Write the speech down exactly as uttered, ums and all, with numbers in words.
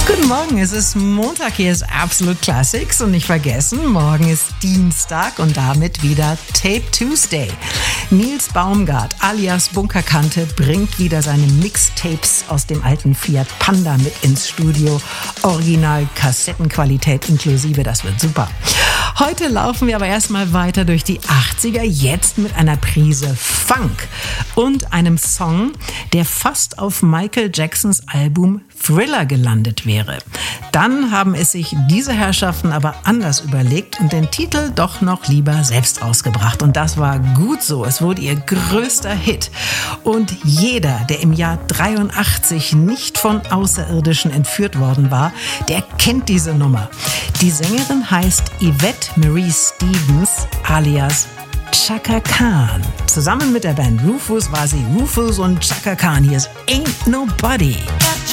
Guten Morgen, es ist Montag, hier ist Absolute Classics und nicht vergessen, morgen ist Dienstag und damit wieder Tape Tuesday. Nils Baumgart alias Bunkerkante bringt wieder seine Mixtapes aus dem alten Fiat Panda mit ins Studio. Original Kassettenqualität inklusive, das wird super. Heute laufen wir aber erstmal weiter durch die achtziger, jetzt mit einer Prise Funk und einem Song, der fast auf Michael Jacksons Album Thriller gelandet wäre. Dann haben es sich diese Herrschaften aber anders überlegt und den Titel doch noch lieber selbst ausgebracht. Und das war gut so. Es wurde ihr größter Hit. Und jeder, der im Jahr dreiundachtzig nicht von Außerirdischen entführt worden war, der kennt diese Nummer. Die Sängerin heißt Yvette Marie Stevens alias Chaka Khan. Zusammen mit der Band Rufus war sie Rufus und Chaka Khan. Hier ist Ain't Nobody.